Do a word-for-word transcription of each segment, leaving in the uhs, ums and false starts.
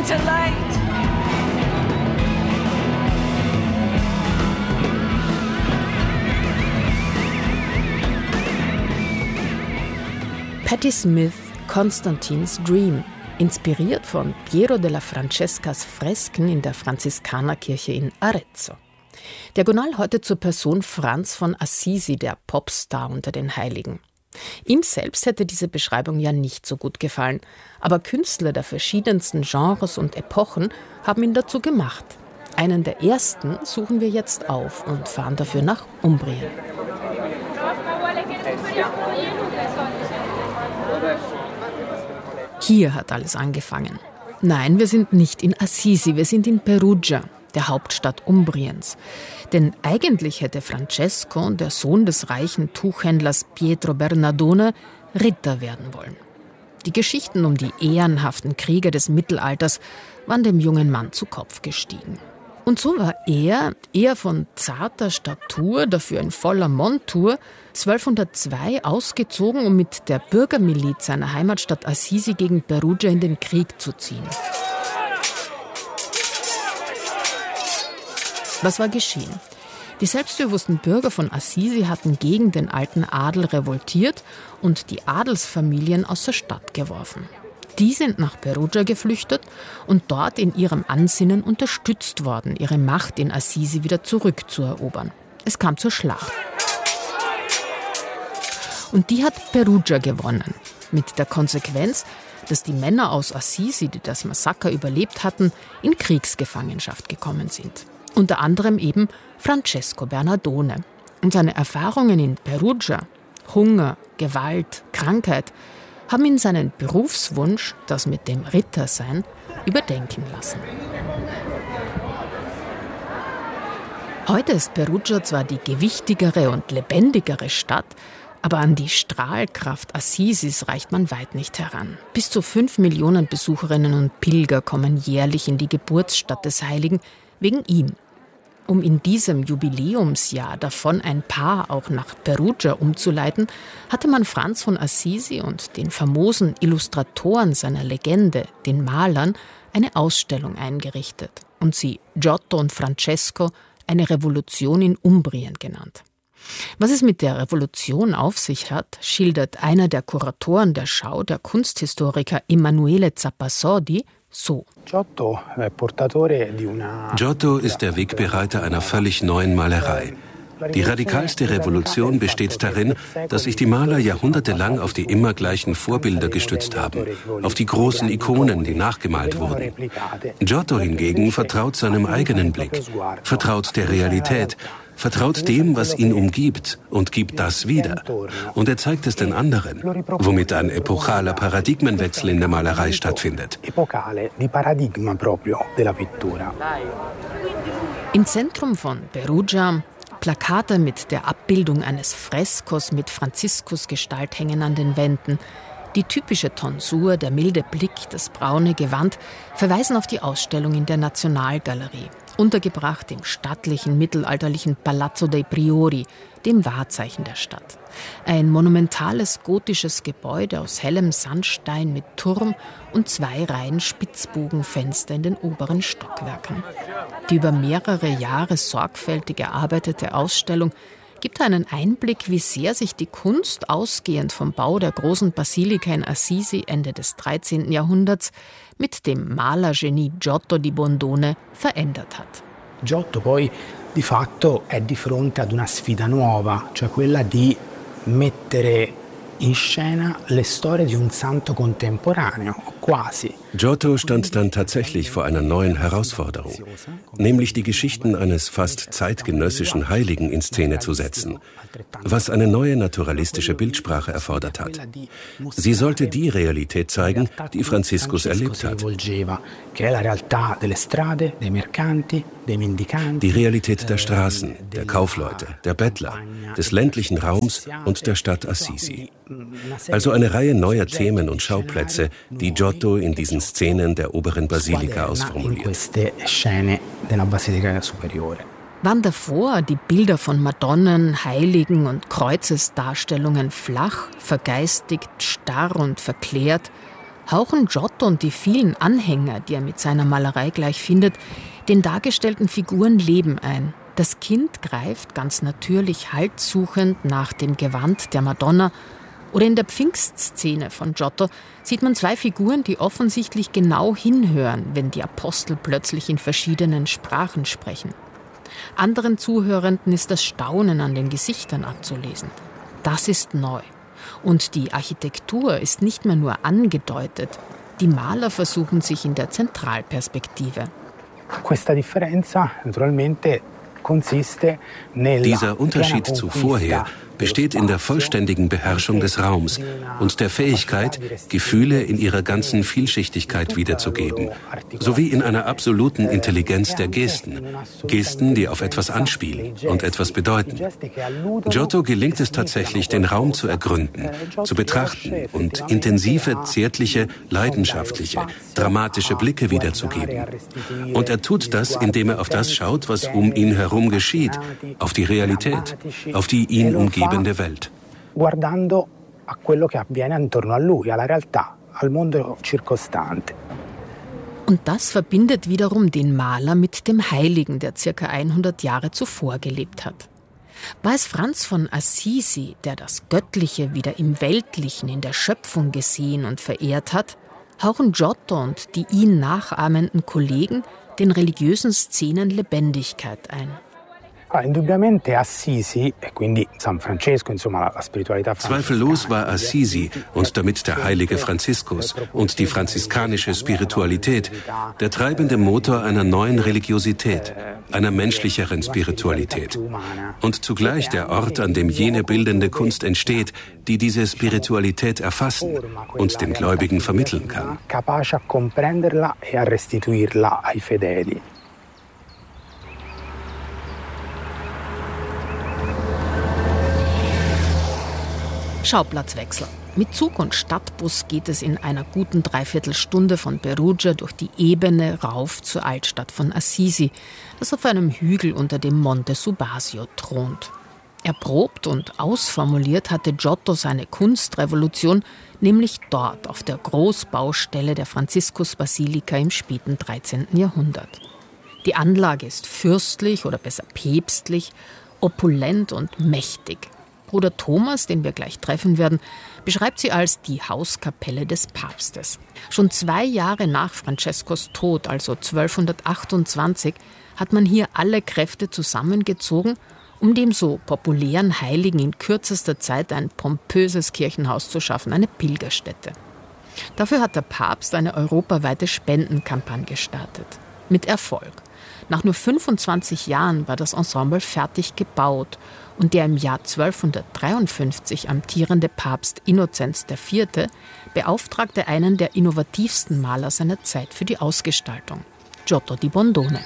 scintillate. Patti Smith, Konstantins Dream, inspiriert von Piero della Francescas Fresken in der Franziskanerkirche in Arezzo. Diagonal heute zur Person Franz von Assisi, der Popstar unter den Heiligen. Ihm selbst hätte diese Beschreibung ja nicht so gut gefallen, aber Künstler der verschiedensten Genres und Epochen haben ihn dazu gemacht. Einen der ersten suchen wir jetzt auf und fahren dafür nach Umbrien. Hier hat alles angefangen. Nein, wir sind nicht in Assisi, wir sind in Perugia, der Hauptstadt Umbriens. Denn eigentlich hätte Francesco, der Sohn des reichen Tuchhändlers Pietro Bernardone, Ritter werden wollen. Die Geschichten um die ehrenhaften Krieger des Mittelalters waren dem jungen Mann zu Kopf gestiegen. Und so war er, eher von zarter Statur, dafür in voller Montur, zwölfhundertzwei ausgezogen, um mit der Bürgermiliz seiner Heimatstadt Assisi gegen Perugia in den Krieg zu ziehen. Was war geschehen? Die selbstbewussten Bürger von Assisi hatten gegen den alten Adel revoltiert und die Adelsfamilien aus der Stadt geworfen. Die sind nach Perugia geflüchtet und dort in ihrem Ansinnen unterstützt worden, ihre Macht in Assisi wieder zurückzuerobern. Es kam zur Schlacht. Und die hat Perugia gewonnen, mit der Konsequenz, dass die Männer aus Assisi, die das Massaker überlebt hatten, in Kriegsgefangenschaft gekommen sind. Unter anderem eben Francesco Bernardone. Und seine Erfahrungen in Perugia, Hunger, Gewalt, Krankheit, haben ihn seinen Berufswunsch, das mit dem Rittersein, überdenken lassen. Heute ist Perugia zwar die gewichtigere und lebendigere Stadt, aber an die Strahlkraft Assisis reicht man weit nicht heran. Bis zu fünf Millionen Besucherinnen und Pilger kommen jährlich in die Geburtsstadt des Heiligen wegen ihm. Um in diesem Jubiläumsjahr davon ein Paar auch nach Perugia umzuleiten, hatte man Franz von Assisi und den famosen Illustratoren seiner Legende, den Malern, eine Ausstellung eingerichtet und sie Giotto und Francesco, eine Revolution in Umbrien genannt. Was es mit der Revolution auf sich hat, schildert einer der Kuratoren der Schau, der Kunsthistoriker Emanuele Zappasordi, so. Giotto ist der Wegbereiter einer völlig neuen Malerei. Die radikalste Revolution besteht darin, dass sich die Maler jahrhundertelang auf die immer gleichen Vorbilder gestützt haben, auf die großen Ikonen, die nachgemalt wurden. Giotto hingegen vertraut seinem eigenen Blick, vertraut der Realität, vertraut dem, was ihn umgibt und gibt das wieder. Und er zeigt es den anderen, womit ein epochaler Paradigmenwechsel in der Malerei stattfindet. Im Zentrum von Perugia Plakate mit der Abbildung eines Freskos mit Franziskusgestalt hängen an den Wänden. Die typische Tonsur, der milde Blick, das braune Gewand verweisen auf die Ausstellung in der Nationalgalerie, untergebracht im stattlichen mittelalterlichen Palazzo dei Priori, dem Wahrzeichen der Stadt. Ein monumentales gotisches Gebäude aus hellem Sandstein mit Turm und zwei Reihen Spitzbogenfenster in den oberen Stockwerken. Die über mehrere Jahre sorgfältig erarbeitete Ausstellung gibt einen Einblick, wie sehr sich die Kunst, ausgehend vom Bau der großen Basilika in Assisi Ende des dreizehnten Jahrhunderts, mit dem Malergenie Giotto di Bondone verändert hat. Giotto poi di fatto è di fronte ad una sfida nuova, cioè quella di mettere in scena le storie di un santo contemporaneo, quasi. Giotto stand dann tatsächlich vor einer neuen Herausforderung, nämlich die Geschichten eines fast zeitgenössischen Heiligen in Szene zu setzen, was eine neue naturalistische Bildsprache erfordert hat. Sie sollte die Realität zeigen, die Franziskus erlebt hat. Die Realität der Straßen, der Kaufleute, der Bettler, des ländlichen Raums und der Stadt Assisi. Also eine Reihe neuer Themen und Schauplätze, die Giotto in diesen Szenen der oberen Basilika ausformuliert. Waren davor die Bilder von Madonnen, Heiligen und Kreuzesdarstellungen flach, vergeistigt, starr und verklärt, hauchen Giotto und die vielen Anhänger, die er mit seiner Malerei gleich findet, den dargestellten Figuren Leben ein. Das Kind greift ganz natürlich haltsuchend nach dem Gewand der Madonna. Oder in der Pfingstszene von Giotto sieht man zwei Figuren, die offensichtlich genau hinhören, wenn die Apostel plötzlich in verschiedenen Sprachen sprechen. Anderen Zuhörenden ist das Staunen an den Gesichtern abzulesen. Das ist neu. Und die Architektur ist nicht mehr nur angedeutet. Die Maler versuchen sich in der Zentralperspektive. Questa differenza naturalmente consiste nella Dieser Unterschied zu vorher besteht in der vollständigen Beherrschung des Raums und der Fähigkeit, Gefühle in ihrer ganzen Vielschichtigkeit wiederzugeben, sowie in einer absoluten Intelligenz der Gesten. Gesten, die auf etwas anspielen und etwas bedeuten. Giotto gelingt es tatsächlich, den Raum zu ergründen, zu betrachten und intensive, zärtliche, leidenschaftliche, dramatische Blicke wiederzugeben. Und er tut das, indem er auf das schaut, was um ihn herum geschieht, auf die Realität, auf die ihn umgebende Welt. Guardando a quello che avviene intorno a lui, alla realtà, al mondo circostante. Und das verbindet wiederum den Maler mit dem Heiligen, der circa hundert Jahre zuvor gelebt hat. War es Franz von Assisi, der das Göttliche wieder im Weltlichen, in der Schöpfung gesehen und verehrt hat, hauchen Giotto und die ihn nachahmenden Kollegen den religiösen Szenen Lebendigkeit ein. Zweifellos war Assisi und damit der heilige Franziskus und die franziskanische Spiritualität der treibende Motor einer neuen Religiosität, einer menschlicheren Spiritualität und zugleich der Ort, an dem jene bildende Kunst entsteht, die diese Spiritualität erfassen und den Gläubigen vermitteln kann. Schauplatzwechsel. Mit Zug und Stadtbus geht es in einer guten Dreiviertelstunde von Perugia durch die Ebene rauf zur Altstadt von Assisi, das auf einem Hügel unter dem Monte Subasio thront. Erprobt und ausformuliert hatte Giotto seine Kunstrevolution nämlich dort auf der Großbaustelle der Franziskusbasilika im späten dreizehnten Jahrhundert. Die Anlage ist fürstlich oder besser päpstlich, opulent und mächtig. Bruder Thomas, den wir gleich treffen werden, beschreibt sie als die Hauskapelle des Papstes. Schon zwei Jahre nach Francescos Tod, also zwölfhundertachtundzwanzig, hat man hier alle Kräfte zusammengezogen, um dem so populären Heiligen in kürzester Zeit ein pompöses Kirchenhaus zu schaffen, eine Pilgerstätte. Dafür hat der Papst eine europaweite Spendenkampagne gestartet. Mit Erfolg. Nach nur fünfundzwanzig Jahren war das Ensemble fertig gebaut und der im Jahr zwölfhundertdreiundfünfzig amtierende Papst Innozenz der Vierte beauftragte einen der innovativsten Maler seiner Zeit für die Ausgestaltung, Giotto di Bondone.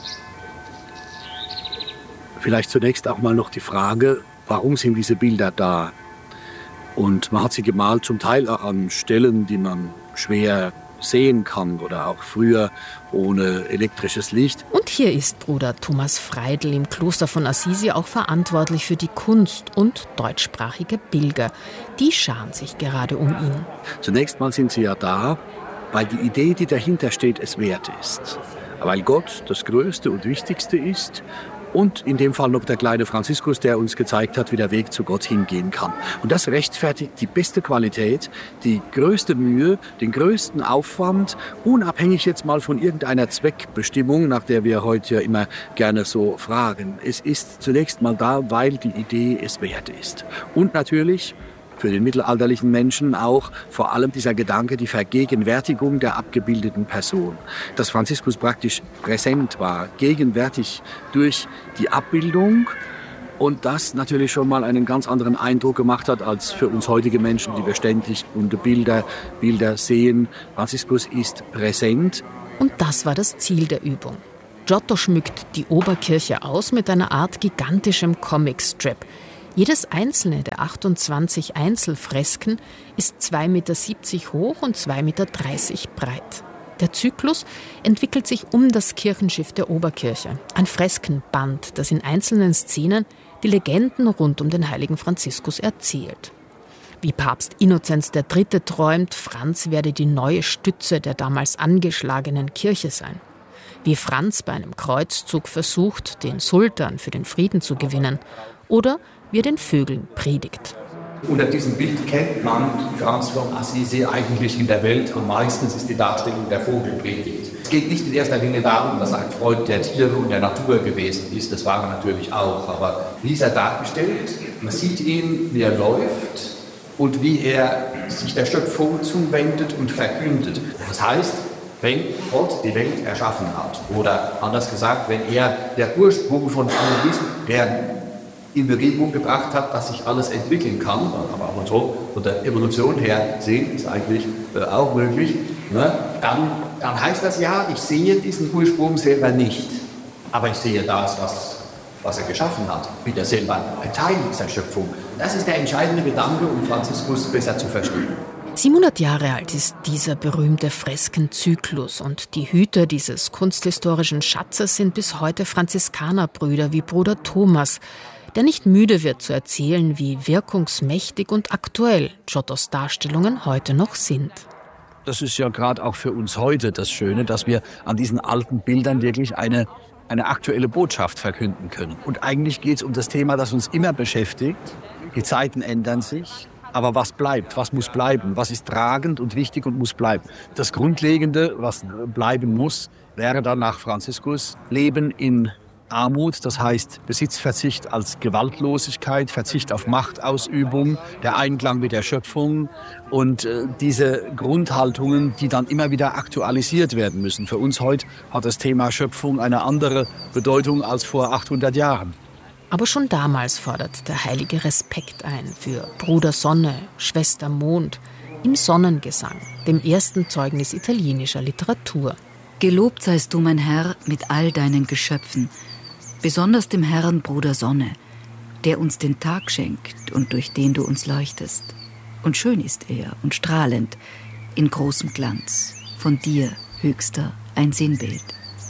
Vielleicht zunächst auch mal noch die Frage, warum sind diese Bilder da? Und man hat sie gemalt zum Teil auch an Stellen, die man schwer sehen kann oder auch früher ohne elektrisches Licht. Und hier ist Bruder Thomas Freidl im Kloster von Assisi auch verantwortlich für die Kunst und deutschsprachige Pilger. Die scharen sich gerade um ihn. Zunächst mal sind sie ja da, weil die Idee, die dahinter steht, es wert ist. Weil Gott das Größte und Wichtigste ist. Und in dem Fall noch der kleine Franziskus, der uns gezeigt hat, wie der Weg zu Gott hingehen kann. Und das rechtfertigt die beste Qualität, die größte Mühe, den größten Aufwand, unabhängig jetzt mal von irgendeiner Zweckbestimmung, nach der wir heute ja immer gerne so fragen. Es ist zunächst mal da, weil die Idee es wert ist. Und natürlich für den mittelalterlichen Menschen auch vor allem dieser Gedanke, die Vergegenwärtigung der abgebildeten Person. Dass Franziskus praktisch präsent war, gegenwärtig durch die Abbildung und das natürlich schon mal einen ganz anderen Eindruck gemacht hat als für uns heutige Menschen, die wir ständig bunte Bilder, Bilder sehen. Franziskus ist präsent. Und das war das Ziel der Übung. Giotto schmückt die Oberkirche aus mit einer Art gigantischem Comicstrip. Jedes einzelne der achtundzwanzig Einzelfresken ist zwei Meter siebzig hoch und zwei Meter dreißig breit. Der Zyklus entwickelt sich um das Kirchenschiff der Oberkirche. Ein Freskenband, das in einzelnen Szenen die Legenden rund um den heiligen Franziskus erzählt. Wie Papst Innozenz der Dritte träumt, Franz werde die neue Stütze der damals angeschlagenen Kirche sein. Wie Franz bei einem Kreuzzug versucht, den Sultan für den Frieden zu gewinnen. Oder wie er den Vögeln predigt. Unter diesem Bild kennt man Franz von Assisi eigentlich in der Welt am meisten, ist die Darstellung der Vogelpredigt. Es geht nicht in erster Linie darum, dass er ein Freund der Tiere und der Natur gewesen ist, das war er natürlich auch, aber wie ist er dargestellt? Man sieht ihn, wie er läuft und wie er sich der Schöpfung zuwendet und verkündet. Das heißt, wenn Gott die Welt erschaffen hat, oder anders gesagt, wenn er der Ursprung von allem ist, der in Bewegung gebracht hat, dass sich alles entwickeln kann, aber auch und so von der Evolution her sehen, ist eigentlich äh, auch möglich, ne? dann, dann heißt das ja, ich sehe diesen Ursprung selber nicht, aber ich sehe das, was, was er geschaffen hat, wie er selber ein Teil dieser Schöpfung. Das ist der entscheidende Gedanke, um Franziskus besser zu verstehen. siebenhundert Jahre alt ist dieser berühmte Freskenzyklus und die Hüter dieses kunsthistorischen Schatzes sind bis heute Franziskanerbrüder wie Bruder Thomas, der nicht müde wird zu erzählen, wie wirkungsmächtig und aktuell Giottos Darstellungen heute noch sind. Das ist ja gerade auch für uns heute das Schöne, dass wir an diesen alten Bildern wirklich eine, eine aktuelle Botschaft verkünden können. Und eigentlich geht es um das Thema, das uns immer beschäftigt. Die Zeiten ändern sich, aber was bleibt, was muss bleiben, was ist tragend und wichtig und muss bleiben. Das Grundlegende, was bleiben muss, wäre dann nach Franziskus Leben in Armut, das heißt Besitzverzicht als Gewaltlosigkeit, Verzicht auf Machtausübung, der Einklang mit der Schöpfung und äh, diese Grundhaltungen, die dann immer wieder aktualisiert werden müssen. Für uns heute hat das Thema Schöpfung eine andere Bedeutung als vor achthundert Jahren. Aber schon damals fordert der Heilige Respekt ein für Bruder Sonne, Schwester Mond, im Sonnengesang, dem ersten Zeugnis italienischer Literatur. Gelobt seist du, mein Herr, mit all deinen Geschöpfen, besonders dem Herrn Bruder Sonne, der uns den Tag schenkt und durch den du uns leuchtest. Und schön ist er und strahlend, in großem Glanz, von dir, Höchster, ein Sinnbild.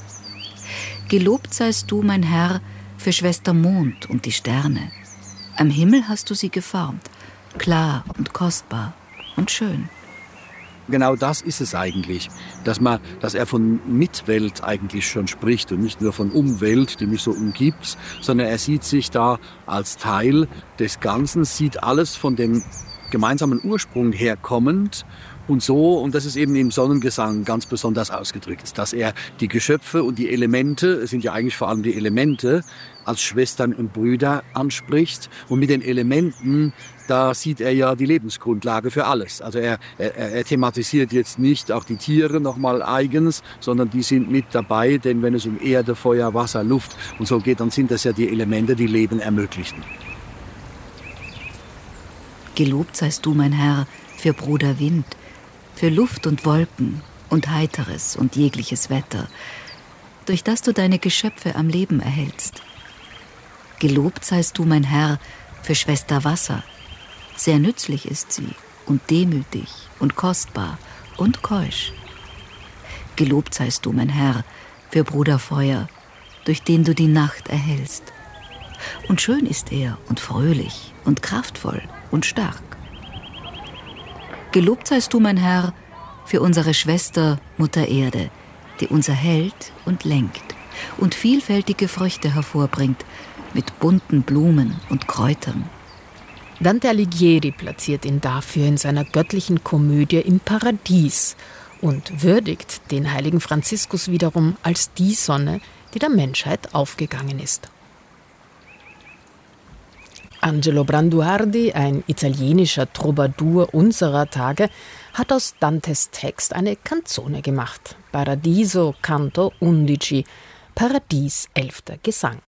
Gelobt seist du, mein Herr, für Schwester Mond und die Sterne. Am Himmel hast du sie geformt, klar und kostbar und schön. Genau das ist es eigentlich, dass, man, dass er von Mitwelt eigentlich schon spricht und nicht nur von Umwelt, die mich so umgibt, sondern er sieht sich da als Teil des Ganzen, sieht alles von dem gemeinsamen Ursprung herkommend und so, und das ist eben im Sonnengesang ganz besonders ausgedrückt, dass er die Geschöpfe und die Elemente, es sind ja eigentlich vor allem die Elemente, als Schwestern und Brüder anspricht. Und mit den Elementen, da sieht er ja die Lebensgrundlage für alles. Also er, er, er thematisiert jetzt nicht auch die Tiere nochmal eigens, sondern die sind mit dabei, denn wenn es um Erde, Feuer, Wasser, Luft und so geht, dann sind das ja die Elemente, die Leben ermöglichen. Gelobt seist du, mein Herr, für Bruder Wind, für Luft und Wolken und heiteres und jegliches Wetter, durch das du deine Geschöpfe am Leben erhältst. Gelobt seist du, mein Herr, für Schwester Wasser. Sehr nützlich ist sie und demütig und kostbar und keusch. Gelobt seist du, mein Herr, für Bruder Feuer, durch den du die Nacht erhellst. Und schön ist er und fröhlich und kraftvoll und stark. Gelobt seist du, mein Herr, für unsere Schwester Mutter Erde, die uns erhält und lenkt und vielfältige Früchte hervorbringt mit bunten Blumen und Kräutern. Dante Alighieri platziert ihn dafür in seiner göttlichen Komödie im Paradies und würdigt den heiligen Franziskus wiederum als die Sonne, die der Menschheit aufgegangen ist. Angelo Branduardi, ein italienischer Troubadour unserer Tage, hat aus Dantes Text eine Canzone gemacht. Paradiso Canto undici, Paradies elfter Gesang.